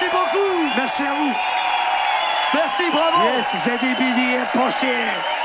Merci beaucoup. Merci à vous. Merci, bravo. Yes, c'est des billets pas chers.